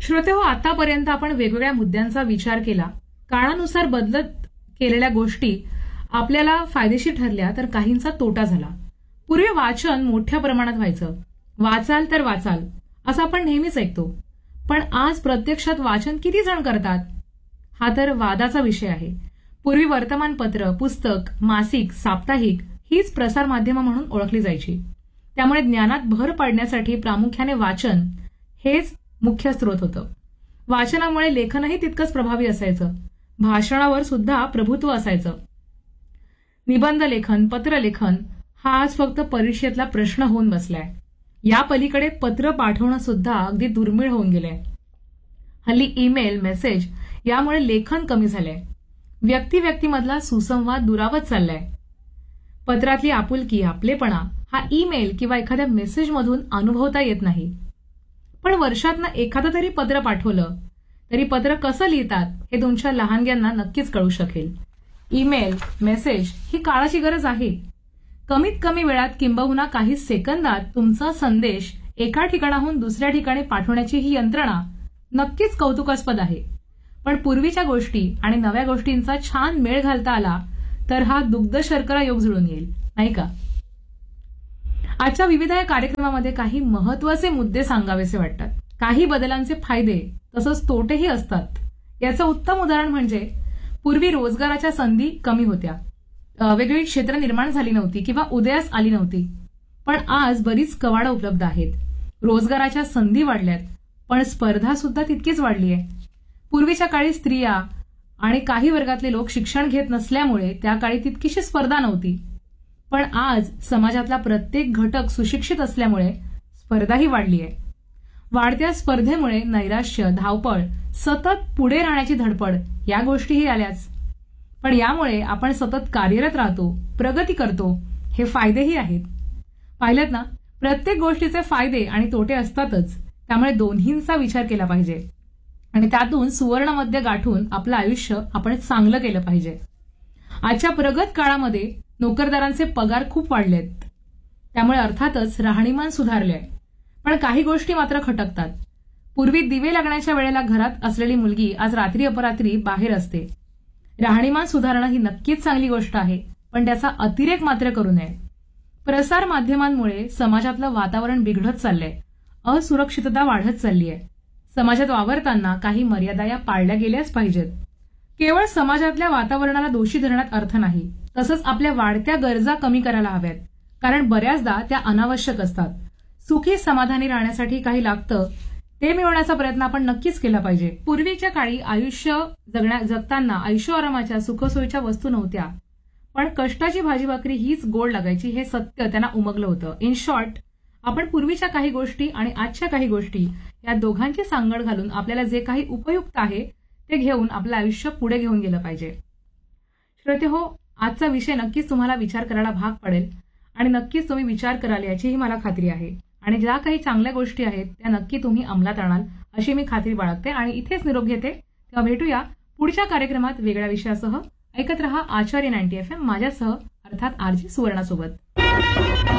श्रोतेहो, आतापर्यंत आपण वेगवेगळ्या मुद्द्यांचा विचार केला. काळानुसार बदलत केलेल्या गोष्टी आपल्याला फायदेशीर ठरल्या तर काहींचा तोटा झाला. पूर्वी वाचन मोठ्या प्रमाणात व्हायचं. वाचाल तर वाचाल असं आपण नेहमीच ऐकतो. पण आज प्रत्यक्षात वाचन किती जण करतात हा तर वादाचा विषय आहे. पूर्वी वर्तमानपत्र, पुस्तक, मासिक, साप्ताहिक हीच प्रसार माध्यमं म्हणून ओळखली जायची. त्यामुळे ज्ञानात भर पाडण्यासाठी प्रामुख्याने वाचन हेच मुख्य स्रोत होतं. वाचनामुळे लेखनही तितकंच प्रभावी असायचं. भाषणावर सुद्धा प्रभुत्व असायचं. निबंध लेखन, पत्रलेखन हा आज फक्त परीक्षेतला प्रश्न होऊन बसलाय. या पलीकडे पत्र पाठवणं सुद्धा अगदी दुर्मिळ होऊन गेलंय. हल्ली ईमेल, मेसेज यामुळे लेखन कमी झालंय. व्यक्तिमधला सुसंवाद दुरावत चाललाय. पत्रातली आपुलकी, आपलेपणा हा ईमेल किंवा एखाद्या मेसेजमधून अनुभवता येत नाही. पण वर्षातनं एखादं तरी पत्र पाठवलं तरी पत्र कसं लिहितात हे तुमच्या लहानग्यांना नक्कीच कळू शकेल. ईमेल, मेसेज ही काळाची गरज आहे. कमीत कमी वेळात किंबहुना काही सेकंदात तुमचा संदेश एका ठिकाणाहून दुसऱ्या ठिकाणी पाठवण्याची ही यंत्रणा नक्कीच कौतुकास्पद आहे. पण पूर्वीच्या गोष्टी आणि नव्या गोष्टींचा छान मेळ घालता आला तर हा दुग्ध शर्करा योग जुळून येईल, नाही का? आजच्या विविध या कार्यक्रमामध्ये काही महत्वाचे मुद्दे सांगावेसे वाटतात. काही बदलांचे फायदे तसंच तोटेही असतात. याचं उत्तम उदाहरण म्हणजे पूर्वी रोजगाराच्या संधी कमी होत्या. वेगवेगळी क्षेत्र निर्माण झाली नव्हती किंवा उदयास आली नव्हती. पण आज बरीच कवाडं उपलब्ध आहेत. रोजगाराच्या संधी वाढल्यात, पण स्पर्धा सुद्धा तितकीच वाढली आहे. पूर्वीच्या काळी स्त्रिया आणि काही वर्गातले लोक शिक्षण घेत नसल्यामुळे त्या काळी तितकीशी स्पर्धा नव्हती. पण आज समाजातला प्रत्येक घटक सुशिक्षित असल्यामुळे स्पर्धाही वाढली आहे. वाढत्या स्पर्धेमुळे नैराश्य, धावपळ, सतत पुढे राहण्याची धडपड या गोष्टीही आल्याच. पण यामुळे आपण सतत कार्यरत राहतो, प्रगती करतो, हे फायदेही आहेत. पाहिलेत ना, प्रत्येक गोष्टीचे फायदे आणि तोटे असतातच. त्यामुळे दोन्हींचा विचार केला पाहिजे आणि त्यातून सुवर्णमध्य गाठून आपलं आयुष्य आपण चांगलं केलं पाहिजे. आजच्या प्रगत काळामध्ये नोकरदारांचे पगार खूप वाढलेत. त्यामुळे अर्थातच राहणीमान सुधारले. पण काही गोष्टी मात्र खटकतात. पूर्वी दिवे लागण्याच्या वेळेला घरात असलेली मुलगी आज रात्री अपरात्री बाहेर असते. राहणीमान सुधारणं ही नक्कीच चांगली गोष्ट आहे, पण त्याचा अतिरेक मात्र करू नये. प्रसार माध्यमांमुळे समाजातलं वातावरण बिघडत चाललंय. असुरक्षितता वाढत चाललीय. समाजात वावरताना काही मर्यादा या पाळल्या गेल्याच पाहिजेत. केवळ समाजातल्या वातावरणाला दोषी धरण्यात अर्थ नाही. तसंच आपल्या वाढत्या गरजा कमी करायला हव्यात, कारण बऱ्याचदा त्या अनावश्यक असतात. सुखी समाधानी राहण्यासाठी काही लागतं ते मिळवण्याचा प्रयत्न आपण नक्कीच केला पाहिजे. पूर्वीच्या काळी आयुष्य जगताना ऐशोआरामाच्या सुखसोयीच्या वस्तू नव्हत्या, पण कष्टाची भाजी भाकरी हीच गोड लागायची हे सत्य त्यांना उमगलं होतं. इन शॉर्ट, आपण पूर्वीच्या काही गोष्टी आणि आजच्या काही गोष्टी या दोघांची सांगड घालून आपल्याला जे काही उपयुक्त आहे ते घेऊन आपलं आयुष्य पुढे घेऊन गेलं पाहिजे. श्रोतेहो, आजचा विषय नक्कीच तुम्हाला विचार करायला भाग पडेल आणि नक्कीच तुम्ही विचार कराल याचीही मला खात्री आहे. आणि ज्या काही चांगल्या गोष्टी आहेत त्या नक्की तुम्ही अंमलात आणाल अशी मी खात्री बाळगते आणि इथेच निरोप घेते. तेव्हा भेटूया पुढच्या कार्यक्रमात वेगळ्या विषयासह. ऐकत रहा आचार्य 90 FM माझ्यासह, अर्थात आरजी सुवर्णासोबत.